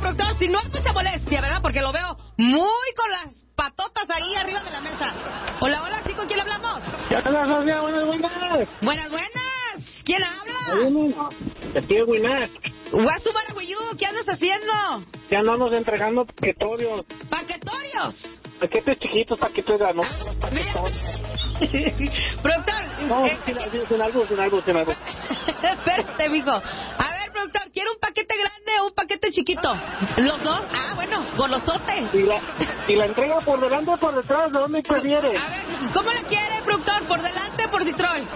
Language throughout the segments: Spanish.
productor, si no hay mucha molestia, ¿verdad? Porque lo veo muy con las patotas ahí arriba de la mesa. Hola, hola, ¿sí con quién hablamos? ¿Qué tal, Sofía? Buenas. Buenas, buenas. ¿Quién habla? Aquí es Winat. Guasubaraguayú, ¿qué andas haciendo? Ya andamos entregando paquetorios. ¿Paquetorios? Paquetes chiquitos, paquetes de Productor. No, sin algo. Espérate, mijo. A ver, productor, ¿quiere un paquete grande o un paquete chiquito? ¿Los dos? Ah, bueno, golosote. Y la entrega por delante o por detrás, ¿de dónde prefiere? A ver, ¿cómo la quiere, productor? ¿Por delante o por Detroit?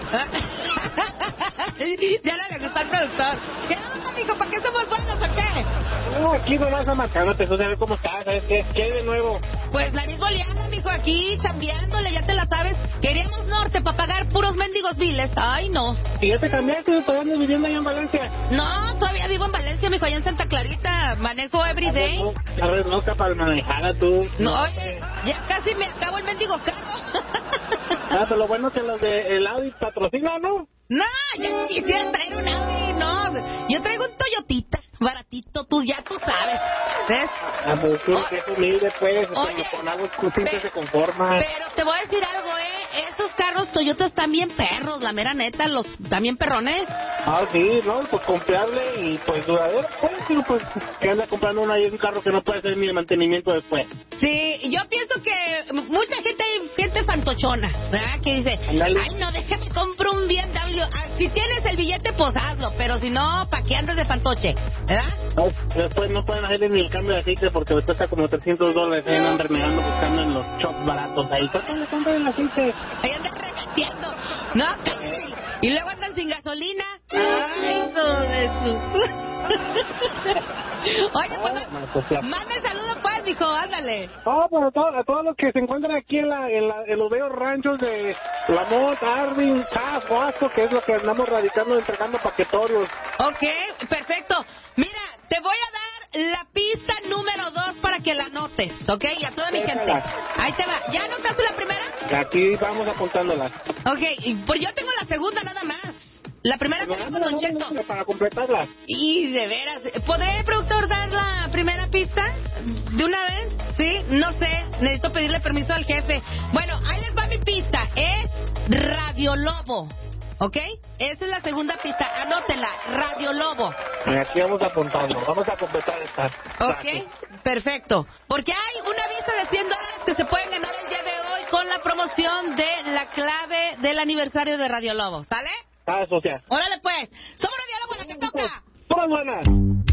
Ya no le gusta al productor. ¿Qué onda, mijo? ¿Para qué somos buenos o qué? No, aquí nomás amacándote, a ver cómo estás, ¿sabes qué? ¿Qué hay de nuevo? Pues nariz boleada, mijo, aquí chambeándole, ya te la sabes. Queríamos norte para pagar puros mendigos biles. Ay, no. ¿Y ya te cambiaste? ¿Todavía andas viviendo allá en Valencia? No, todavía vivo en Valencia, mijo, allá en Santa Clarita. Manejo everyday. A ver, no, capaz manejada tú. No, oye, ya casi me acabo el mendigo carro. Pero lo bueno es que los de el Audi patrocinan, ¿no? No, ya quisiera traer un Audi, no. Yo traigo un Toyotita, baratito, ya tú sabes. ¿Ves? Pues tú que es humilde, pues. Oye, con algo simple se conforma. Pero te voy a decir algo, esos carros Toyota están bien perros, la mera neta, los también perrones. Ah, sí, ¿no? Pues confiable y pues duradero. Pues que anda comprando un carro que no puede hacer ni el mantenimiento después. Sí, yo pienso que mucha gente fantochona, ¿verdad? Que dice, Andale. ay, no, déjame comprar un BMW. Ah, si tienes el billete, pues hazlo, pero si no, ¿para qué andas de fantoche? ¿Verdad? No, después no pueden hacerle ni el cambio de aceite porque me cuesta como $300. Ahí andan renegando buscando en los shops baratos ahí. ¿Por qué le compran el aceite? Ahí andan regateando. No, cállate. Y luego andan sin gasolina. Ay, hijo de su... Oye, pues, manda el saludo, pues, mijo, ándale. No, pero a todos los que se encuentran aquí en los bellos ranchos de Lamont, Arvin, Chas, Guasco, que es lo que andamos radicando, entregando paquetorios. Ok, perfecto. Mira, te voy a dar la pista número 2 para que la anotes, ¿ok? Y a toda mi gente. Ahí te va. ¿Ya anotaste la primera? Aquí vamos apuntándolas. Ok, pues yo tengo la segunda nada más. La primera tengo con Don Cheto. Para completarla. Y de veras, ¿podré, productor, dar la primera pista de una vez? Sí, no sé, necesito pedirle permiso al jefe. Bueno, ahí les va mi pista, es Radio Lobo, ¿ok? Esa es la segunda pista, anótenla, Radio Lobo. Aquí vamos apuntando, vamos a completar esta. Ok, perfecto. Porque hay una visa de $100 que se pueden ganar el día de hoy con la promoción de la clave del aniversario de Radio Lobo, ¿sale? Ah, Sofía. Órale pues, somos Radio Lobo, la que toca. ¡Todas buenas!